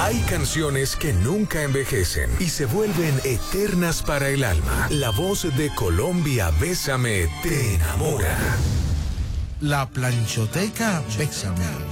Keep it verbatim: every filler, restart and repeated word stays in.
Hay canciones que nunca envejecen y se vuelven eternas para el alma. La voz de Colombia Bésame te enamora. La Planchoteca Bésame.